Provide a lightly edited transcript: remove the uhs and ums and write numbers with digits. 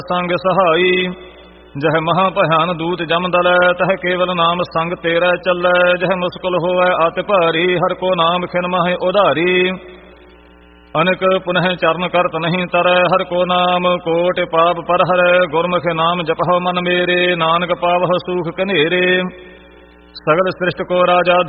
ਸੰਗ ਸਹਾਈ। ਜਹ ਮਹਾ ਭਿਆਨ ਦੂਤ ਜਮ ਦਲੈ ਤਹ ਕੇਵਲ ਨਾਮ ਸੰਗ ਤੇਰਾ ਚੱਲੈ। ਜਹ ਮੁਸਕਲ ਹੋਵੈ ਅਤਿ ਭਾਰੀ ਹਰ ਕੋ ਨਾਮ ਖਿਨ ਮਹਿ ਉਧਾਰੀ। ਅਨਕ ਪੁਨਹ ਚਰਨ ਕਰਤ ਨਹੀਂ ਤਰੈ ਹਰ ਕੋ ਨਾਮ ਕੋਟ ਪਾਪ ਪਰ ਹਰੈ। ਗੁਰਮੁਖ ਨਾਮ ਜਪਹੁ ਮਨ ਮੇਰੇ ਨਾਨਕ ਪਾਵਹੁ ਸੂਖ ਕਨੇਰੇ। ਸਗਲ ਸ੍ਰਿਸ਼ਟ ਕੋ ਰਾਜਾ